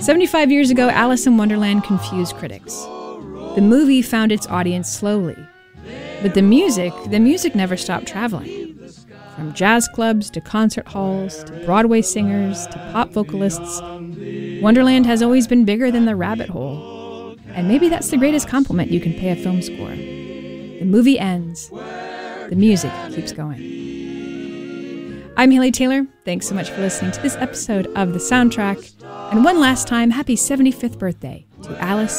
75 years ago, Alice in Wonderland confused critics. The movie found its audience slowly. But the music never stopped traveling. From jazz clubs to concert halls to Broadway singers to pop vocalists, Wonderland has always been bigger than the rabbit hole. And maybe that's the greatest compliment you can pay a film score. The movie ends. The music keeps going. I'm Haley Taylor. Thanks so much for listening to this episode of The Soundtrack. And one last time, happy 75th birthday to Alice